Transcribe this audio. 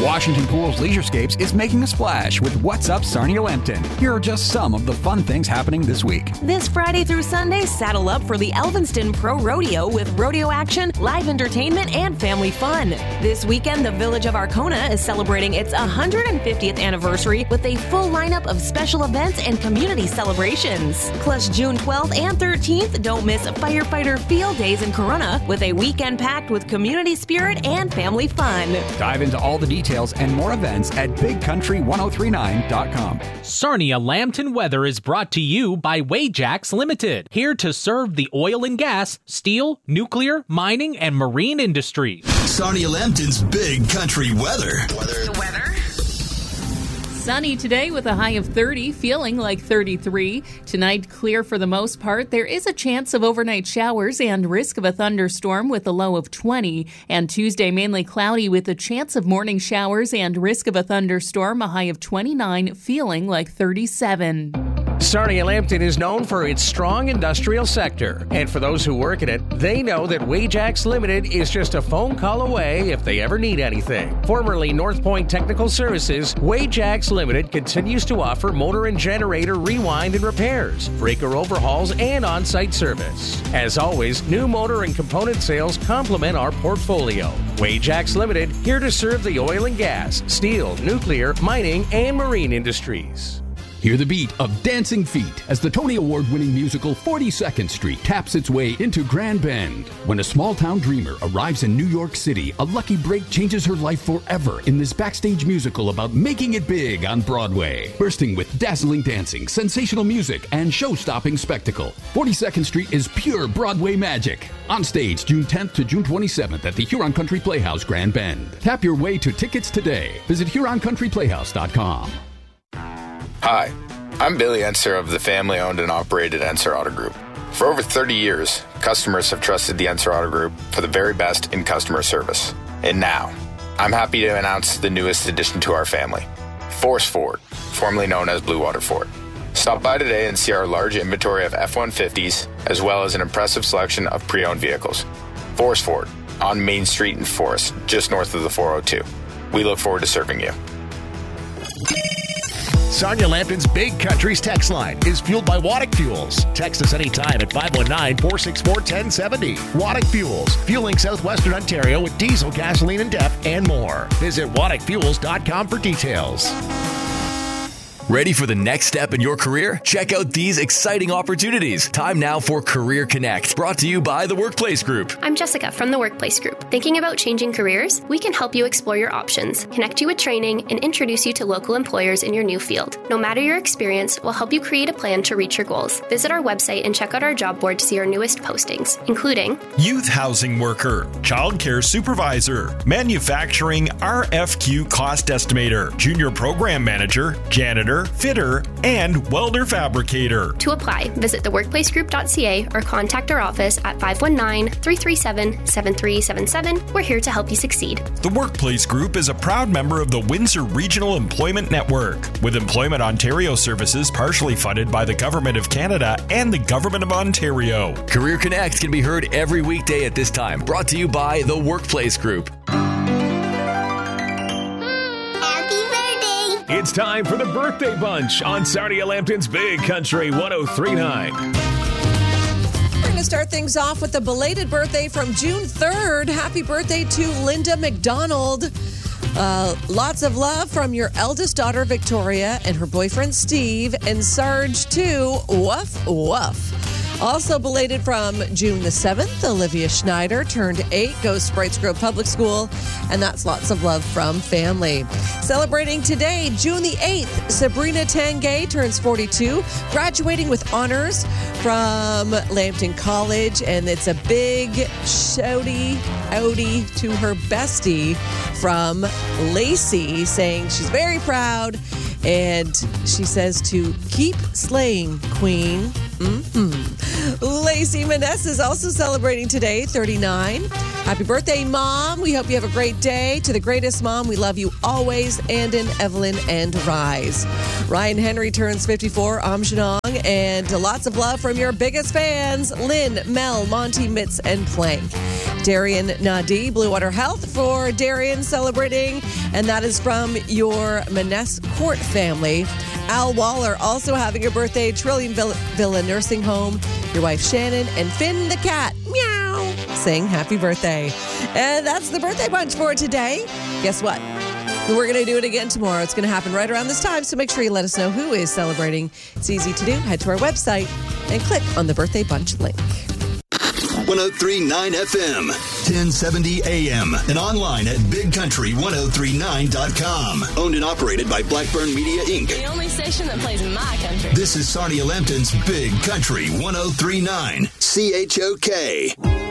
Washington Pools Leisurescapes is making a splash with What's Up Sarnia Lambton. Here are just some of the fun things happening this week. This Friday through Sunday, saddle up for the Elvinston Pro Rodeo with rodeo action, live entertainment, and family fun. This weekend, the Village of Arcona is celebrating its 150th anniversary with a full lineup of special events and community celebrations. Plus, June 12th and 13th, don't miss Firefighter Field Days in Corunna with a weekend packed with community spirit and family fun. Dive into all the details and more events at bigcountry1039.com. Sarnia Lambton weather is brought to you by Wajax Limited, here to serve the oil and gas, steel, nuclear, mining, and marine industries. Sarnia Lambton's Big Country weather. The weather? Sunny today with a high of 30, feeling like 33. Tonight, clear for the most part. There is a chance of overnight showers and risk of a thunderstorm with a low of 20. And Tuesday, mainly cloudy with a chance of morning showers and risk of a thunderstorm, a high of 29, feeling like 37. Sarnia Lambton is known for its strong industrial sector. And for those who work in it, they know that Wajax Limited is just a phone call away if they ever need anything. Formerly North Point Technical Services, Wajax Limited continues to offer motor and generator rewind and repairs, breaker overhauls, and on-site service. As always, new motor and component sales complement our portfolio. Wajax Limited, here to serve the oil and gas, steel, nuclear, mining, and marine industries. Hear the beat of Dancing Feet as the Tony Award-winning musical 42nd Street taps its way into Grand Bend. When a small-town dreamer arrives in New York City, a lucky break changes her life forever in this backstage musical about making it big on Broadway. Bursting with dazzling dancing, sensational music, and show-stopping spectacle, 42nd Street is pure Broadway magic. On stage June 10th to June 27th at the Huron Country Playhouse, Grand Bend. Tap your way to tickets today. Visit HuronCountryPlayhouse.com. Hi, I'm Billy Enser of the family-owned and operated Enser Auto Group. For over 30 years, customers have trusted the Enser Auto Group for the very best in customer service. And now, I'm happy to announce the newest addition to our family, Force Ford, formerly known as Blue Water Ford. Stop by today and see our large inventory of F-150s, as well as an impressive selection of pre-owned vehicles. Force Ford, on Main Street in Forest, just north of the 402. We look forward to serving you. Sarnia Lambton's Big Country's text line is fueled by Waddick Fuels. Text us anytime at 519-464-1070. Waddick Fuels, fueling southwestern Ontario with diesel, gasoline, and DEF, and more. Visit WaddickFuels.com for details. Ready for the next step in your career? Check out these exciting opportunities. Time now for Career Connect, brought to you by the Workplace Group. I'm Jessica from the Workplace Group. Thinking about changing careers? We can help you explore your options, connect you with training, and introduce you to local employers in your new field. No matter your experience, we'll help you create a plan to reach your goals. Visit our website and check out our job board to see our newest postings, including Youth Housing Worker, Childcare Supervisor, Manufacturing RFQ Cost Estimator, Junior Program Manager, Janitor, Fitter, and Welder Fabricator. To apply, visit theworkplacegroup.ca or contact our office at 519-337-7377. We're here to help you succeed. The Workplace Group is a proud member of the Windsor Regional Employment Network, with Employment Ontario services partially funded by the Government of Canada and the Government of Ontario. Career Connect can be heard every weekday at this time, brought to you by the Workplace Group. It's time for the Birthday Bunch on Sarnia Lambton's Big Country 103.9. We're going to start things off with a belated birthday from June 3rd. Happy birthday to Linda McDonald. Lots of love from your eldest daughter, Victoria, and her boyfriend, Steve, and Sarge, too. Woof, woof. Also belated from June the 7th, Olivia Schneider turned 8, goes to Brights Grove Public School, and that's lots of love from family. Celebrating today, June the 8th, Sabrina Tangay turns 42, graduating with honors from Lambton College, and it's a big shouty outie to her bestie from Lacey, saying she's very proud, and she says to keep slaying, Queen. Lacey Maness is also celebrating today, 39. Happy birthday, Mom. We hope you have a great day. To the greatest mom, we love you always. Andon, Evelyn, and Rise. Ryan Henry turns 54, Amjanong, and lots of love from your biggest fans, Lynn, Mel, Monty, Mitz, and Plank. Darian Nadi, Blue Water Health for Darian celebrating, and that is from your Maness Court family. Al Waller also having a birthday, Trillion Villa Nursing Home, your wife Shannon, and Finn the cat, meow, saying happy birthday. And that's the birthday bunch for today. Guess what? We're going to do it again tomorrow. It's going to happen right around this time, so make sure you let us know who is celebrating. It's easy to do. Head to our website and click on the birthday bunch link. 103.9 FM, 1070 AM, and online at BigCountry1039.com. Owned and operated by Blackburn Media, Inc. The only station that plays my country. This is Sarnia Lambton's Big Country 103.9 CHOK.